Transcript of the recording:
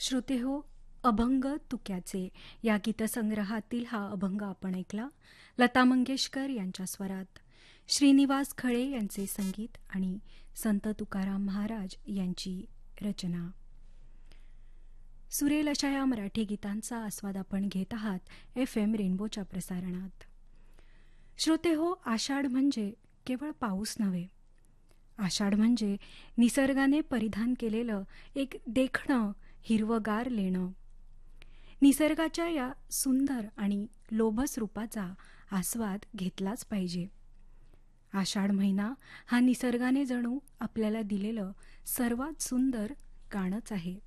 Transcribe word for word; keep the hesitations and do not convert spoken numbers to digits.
श्रोते हो, अभंग तुक्याचे या गीतसंग्रहातील हा अभंग आपण ऐकला. लता मंगेशकर यांच्या स्वरात, श्रीनिवास खळे यांचे संगीत आणि संत तुकाराम महाराज यांची रचना. सुरेल अशा या मराठी गीतांचा आस्वाद आपण घेत आहात एफ एम रेनबोच्या प्रसारणात. श्रोते हो, आषाढ म्हणजे केवळ पाऊस नव्हे. आषाढ म्हणजे निसर्गाने परिधान केलेलं एक देखणं हिरवगार लेणं. निसर्गाच्या या सुंदर आणि लोभस रूपाचा आस्वाद घेतलाच पाहिजे. आषाढ महिना हा निसर्गाने जणू आपल्याला दिलेलं सर्वात सुंदर गाणंच आहे.